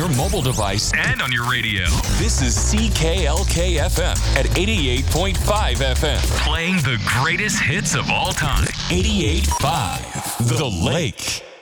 your mobile device and on your radio. This is CKLK FM at 88.5 FM. Playing the greatest hits of all time. 88.5 The Lake.